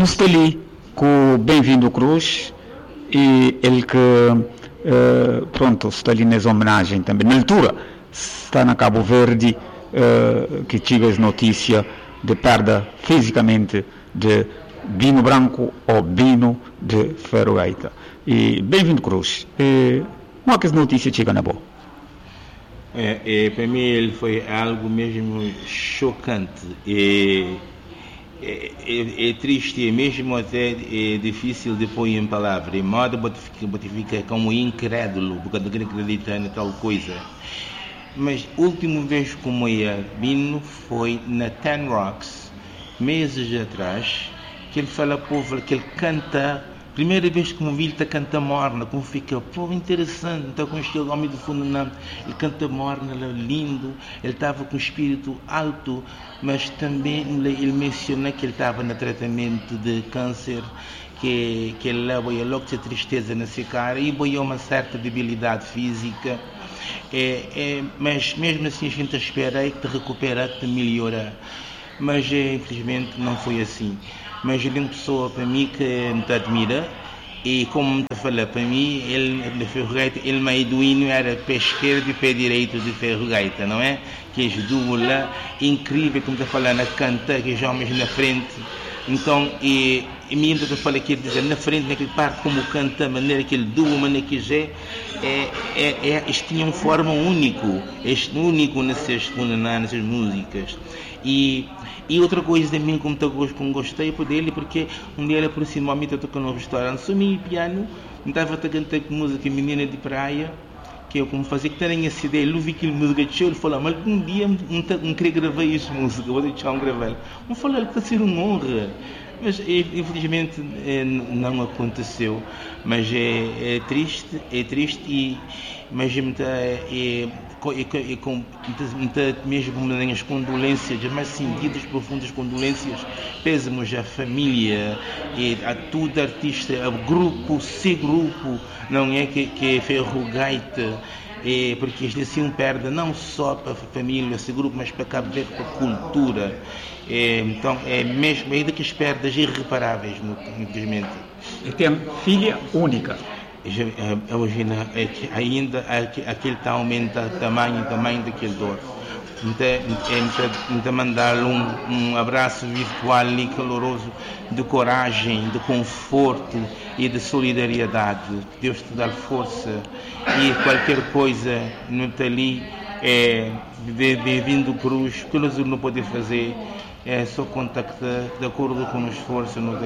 Nós está ali com o Bem-vindo Cruz e ele que, pronto, está ali nessa homenagem também. Na altura, está na Cabo Verde, que tive as notícias de perda fisicamente de Bino Branco ou Bino de Ferro Gaita. E Bem-vindo Cruz. Como é que as notícias chegam na boa? Para mim ele foi algo mesmo chocante. É triste, mesmo até difícil de pôr em palavras. De modo que fica como incrédulo, porque não acredita em tal coisa. Mas a última vez como Bino foi na Ten Rocks, meses atrás, que ele fala povo, que ele canta. Primeira vez que me vi ele está canta morna, como fica, pô, interessante, está com este homem do fundo, não. Ele canta morna, ele é lindo, ele estava com espírito alto, mas também ele menciona que ele estava no tratamento de câncer, que ele leva logo de tristeza nessa cara e boiou uma certa debilidade física. Mas mesmo assim a gente espera que te recupera, que te melhora. Mas infelizmente não foi assim. Mas ele é uma pessoa para mim que me admira e como me fala para mim, ele de Ferro Gaita, ele meio doíno era pé esquerdo e pé direito de Ferro Gaita, não é? Que as duas lá, incrível como está falando, a cantar, que os homens na frente. Então, e mesmo que eu falei que ele diz na frente, naquele parte como canta, a maneira que ele doa, a maneira que já eles tinham forma único nessas músicas. E outra coisa também como gostei por dele, porque um dia ele aproximou-me, eu tocando no restaurante, sumi piano, estava a cantar com música Menina de Praia, que eu como fazia que tenha essa ideia, ele ouviu aquela música de show, ele falou, mas um dia não queria gravar essa música, vou deixar gravar. Eu falei, está a ser uma honra. Mas infelizmente não aconteceu, mas é triste mas mesmo as condolências, as mais sentidas, profundas condolências, pésamos à família, a todo artista, a grupo, não é que é Ferro Gaita, porque eles assim perdem não só para a família, esse grupo, mas para Cabo Verde, para a cultura. Então é mesmo ainda que as perdas irreparáveis, infelizmente. E tem filha única. Imagina, ainda aquele está aumenta o tamanho daquele dor. Então mandar-lhe um abraço virtual ali caloroso de coragem, de conforto e de solidariedade. Deus te dá força e qualquer coisa não está ali, Bem-vindo Cruz, que nós não podemos fazer, é só contactar de acordo com o esforço.